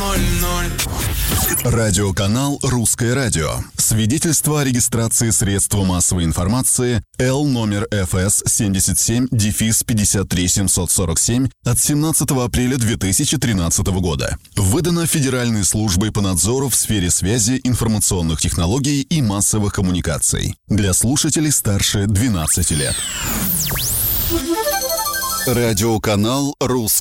Радиоканал «Русское радио». Свидетельство о регистрации средства массовой информации Л номер ФС 77-53747 от 17 апреля 2013 года. Выдано Федеральной службой по надзору в сфере связи, информационных технологий и массовых коммуникаций. Для слушателей старше 12 лет. Радиоканал «Русское».